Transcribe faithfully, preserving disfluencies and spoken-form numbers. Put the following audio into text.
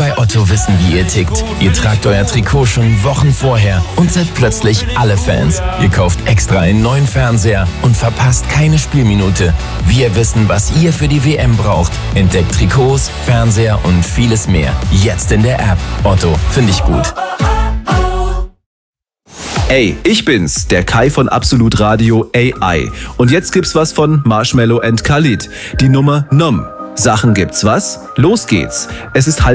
bei Otto wissen, wie ihr tickt. Ihr tragt euer Trikot schon Wochen vorher und seid plötzlich alle Fans. Ihr kauft extra einen neuen Fernseher und verpasst keine Spielminute. Wir wissen, was ihr für die W M braucht. Entdeckt Trikots, Fernseher und vieles mehr. Jetzt in der App. Otto, finde ich gut. Ey, ich bin's, der Kai von Absolut Radio A I. Und jetzt gibt's was von Marshmello and Khalid. Die Nummer Nom. Sachen gibt's was? Los geht's. Es ist halb